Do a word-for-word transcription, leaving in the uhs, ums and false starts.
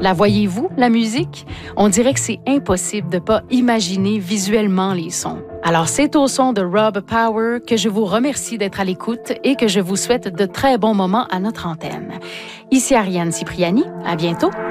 La voyez-vous, la musique? On dirait que c'est impossible de ne pas imaginer visuellement les sons. Alors, c'est au son de Rob Power que je vous remercie d'être à l'écoute et que je vous souhaite de très bons moments à notre antenne. Ici Ariane Cipriani, à bientôt!